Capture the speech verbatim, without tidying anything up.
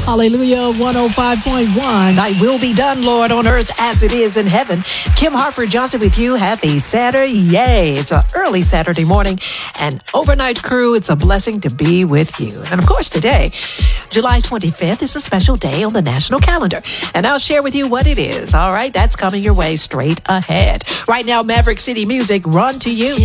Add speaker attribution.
Speaker 1: Hallelujah, one oh five point one. Thy will be done, Lord, on earth as it is in heaven. Kim Hartford Johnson with you. Happy Saturday. Yay. It's an early Saturday morning. And overnight crew, it's a blessing to be with you. And of course, today, July twenty-fifth, is a special day on the national calendar. And I'll share with you what it is. All right, that's coming your way straight ahead. Right now, Maverick City Music, Run to You.